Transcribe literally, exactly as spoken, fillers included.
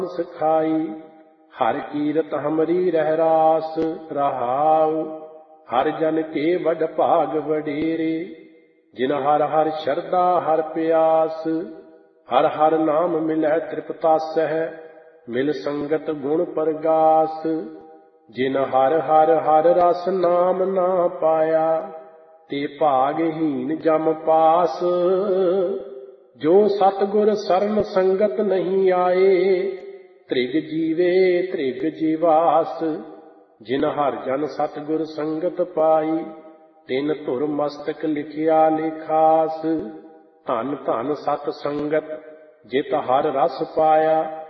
सिखाई। हर कीरत हमरी रह रास रहाऊ। हर जन के वड भाग वडेरे। जिन हर हर शरदा हर प्यास। हर हर नाम मिलै तृप्तासह। मिल संगत गुण परगास। जिन हर हर हर रस नाम ना पाया। ते भागहीन जम पास। जो सतगुर सरन संगत नहीं आए। त्रिग जीवे त्रिग जीवास। जिन हर जन सतगुर संगत पाई। तिन धुर मस्तक लिखिया लेखास। धन धन सत संगत जित हर रस पाया।